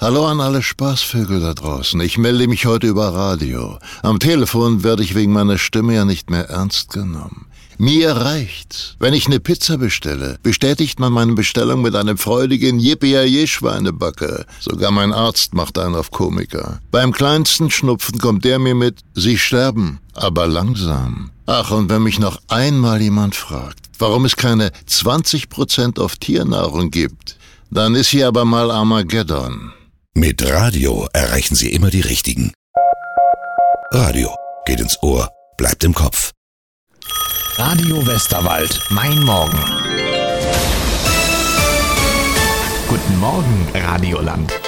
Hallo an alle Spaßvögel da draußen. Ich melde mich heute über Radio. Am Telefon werde ich wegen meiner Stimme ja nicht mehr ernst genommen. Mir reicht's. Wenn ich eine Pizza bestelle, bestätigt man meine Bestellung mit einem freudigen Yippie-Schweinebacke. Sogar mein Arzt macht einen auf Komiker. Beim kleinsten Schnupfen kommt der mir mit, Sie sterben, aber langsam. Ach, und wenn mich noch einmal jemand fragt, warum es keine 20% auf Tiernahrung gibt, dann ist hier aber mal Armageddon. Mit Radio erreichen Sie immer die Richtigen. Radio geht ins Ohr, bleibt im Kopf. Radio Westerwald, mein Morgen. Guten Morgen, Radioland.